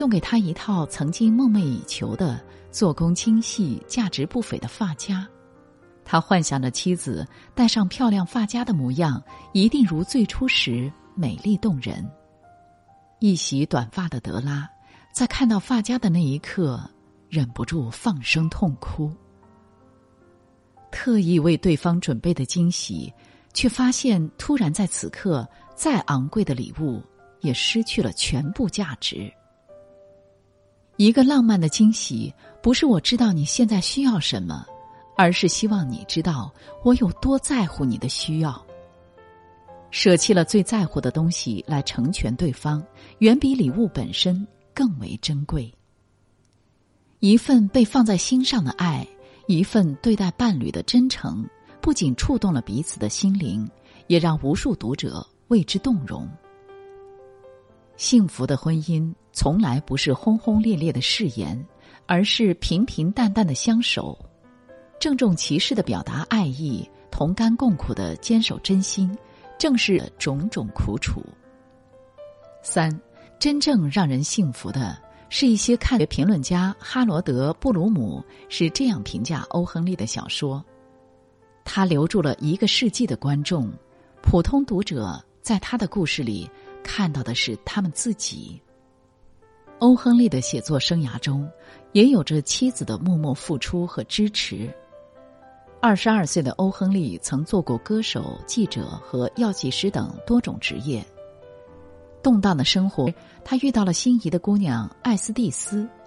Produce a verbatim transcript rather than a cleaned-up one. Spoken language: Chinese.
送给他一套曾经梦寐以求的做工精细、价值不菲的发夹。他幻想着妻子戴上漂亮发夹的模样，一定如最初时美丽动人。一袭短发的德拉，在看到发夹的那一刻，忍不住放声痛哭。特意为对方准备的惊喜，却发现突然在此刻，再昂贵的礼物也失去了全部价值。一个浪漫的惊喜，不是我知道你现在需要什么，而是希望你知道我有多在乎你的需要。舍弃了最在乎的东西来成全对方，远比礼物本身更为珍贵。一份被放在心上的爱，一份对待伴侣的真诚，不仅触动了彼此的心灵，也让无数读者为之动容。幸福的婚姻从来不是轰轰烈烈的誓言，而是平平淡淡的相守，郑重其事地表达爱意，同甘共苦地坚守真心，正是种种苦楚。三，真正让人幸福的是一些看评论家哈罗德·布鲁姆是这样评价欧亨利的小说：他留住了一个世纪的观众，普通读者在他的故事里看到的是他们自己。欧亨利的写作生涯中，也有着妻子的默默付出和支持。二十二岁的欧亨利曾做过歌手、记者和药剂师等多种职业。动荡的生活，他遇到了心仪的姑娘艾斯蒂斯，